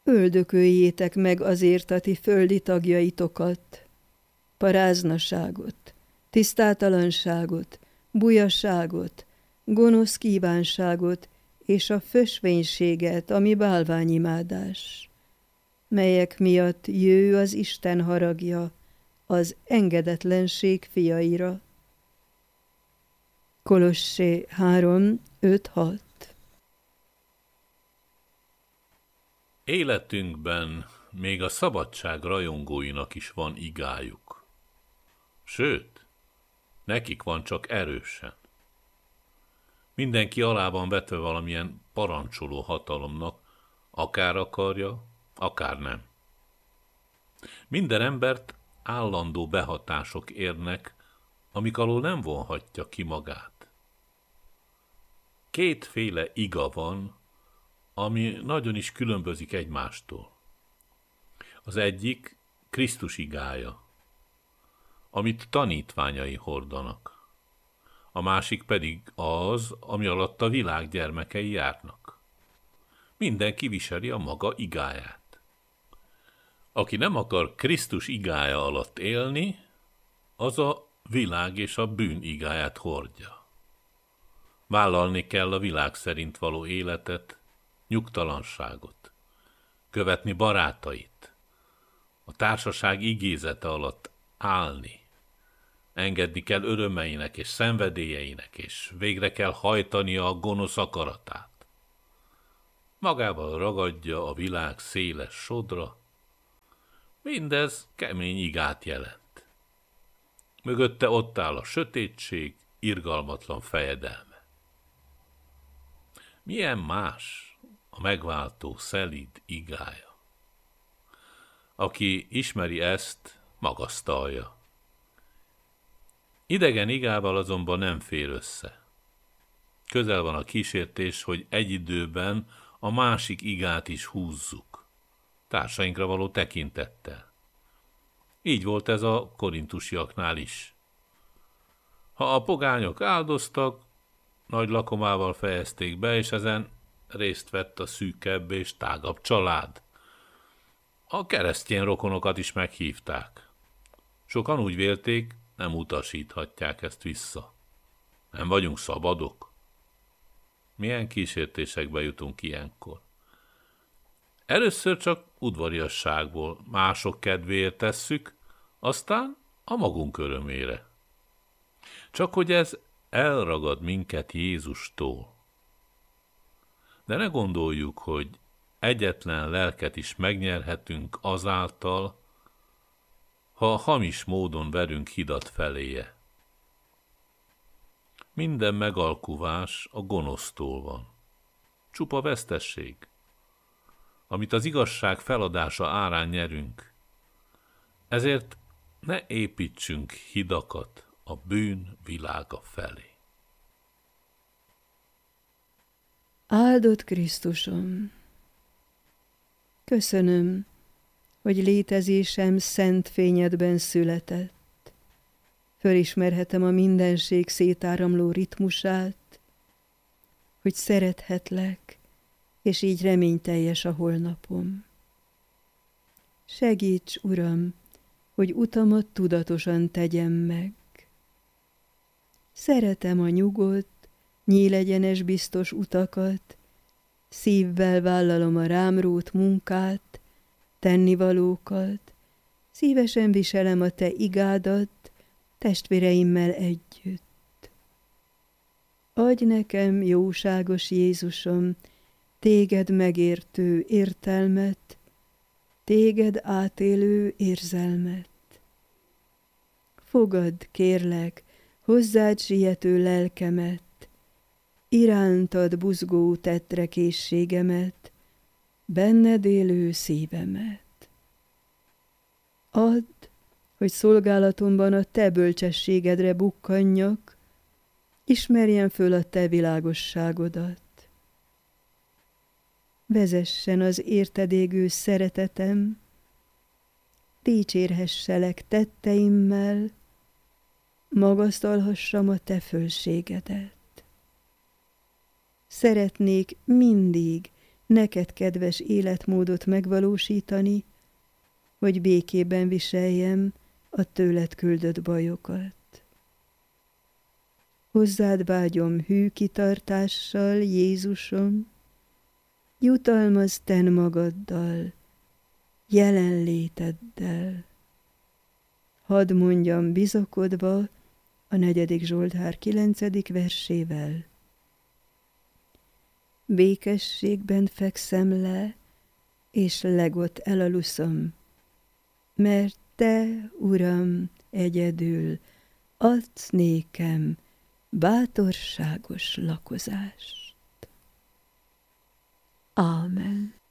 öldököljétek meg azért a ti földi tagjaitokat, paráznaságot, tisztátalanságot, bujasságot, gonosz kívánságot és a fösvénységet, ami bálványimádás, melyek miatt jő az Isten haragja az engedetlenség fiaira. Kolossé 3:5-6. Életünkben még a szabadság rajongóinak is van igájuk. Sőt, nekik van csak erősen. Mindenki alá van vetve valamilyen parancsoló hatalomnak, akár akarja, akár nem. Minden embert állandó behatások érnek, amik alól nem vonhatja ki magát. Kétféle iga van, ami nagyon is különbözik egymástól. Az egyik Krisztus igája, amit tanítványai hordanak. A másik pedig az, ami alatt a világ gyermekei járnak. Mindenki viseli a maga igáját. Aki nem akar Krisztus igája alatt élni, az a világ és a bűn igáját hordja. Vállalni kell a világ szerint való életet, nyugtalanságot, követni barátait, a társaság igézete alatt állni, engedni kell örömeinek és szenvedélyeinek, és végre kell hajtania a gonosz akaratát. Magával ragadja a világ széles sodra, mindez kemény igát jelent. Mögötte ott áll a sötétség, irgalmatlan fejedelme. Milyen más a megváltó szelíd igája? Aki ismeri ezt, magasztalja. Idegen igával azonban nem fér össze. Közel van a kísértés, hogy egy időben a másik igát is húzzuk, társainkra való tekintettel. Így volt ez a korintusiaknál is. Ha a pogányok áldoztak, nagy lakomával fejezték be, és ezen részt vett a szűkebb és tágabb család. A keresztény rokonokat is meghívták. Sokan úgy vélték, nem utasíthatják ezt vissza. Nem vagyunk szabadok. Milyen kísértésekbe jutunk ilyenkor? Először csak udvariasságból, mások kedvéért tesszük, aztán a magunk örömére. Csak hogy ez elragad minket Jézustól. De ne gondoljuk, hogy egyetlen lelket is megnyerhetünk azáltal, ha hamis módon verünk hidat feléje. Minden megalkuvás a gonosztól van. Csupa vesztesség, amit az igazság feladása árán nyerünk. Ezért ne építsünk hidakat a bűn világa felé. Áldott Krisztusom! Köszönöm, hogy létezésem szent fényedben született. Fölismerhetem a mindenség szétáramló ritmusát, hogy szerethetlek, és így reményteljes a holnapom. Segíts, Uram, hogy utamat tudatosan tegyem meg. Szeretem a nyugodt, nyílegyenes biztos utakat, szívvel vállalom a rám rót munkát, tennivalókat, szívesen viselem a te igádat testvéreimmel együtt. Adj nekem, jóságos Jézusom, téged megértő értelmet, téged átélő érzelmet. Fogadd, kérlek, hozzád siető lelkemet, irántad buzgó tettre készségemet, benned élő szívemet. Add, hogy szolgálatomban a te bölcsességedre bukkanjak, ismerjem föl a te világosságodat. Vezessen az érted égő szeretetem, dicsérhesselek tetteimmel, magasztalhassam a te fölségedet. Szeretnék mindig neked kedves életmódot megvalósítani, hogy békében viseljem a tőled küldött bajokat. Hozzád vágyom hű kitartással, Jézusom, jutalmazz ten magaddal, jelenléteddel. Hadd mondjam bizakodva a 4. Zsoltár 9. versével. Békességben fekszem le, és legot elaluszom, mert te, Uram, egyedül adsz nékem bátorságos lakozást. Ámen.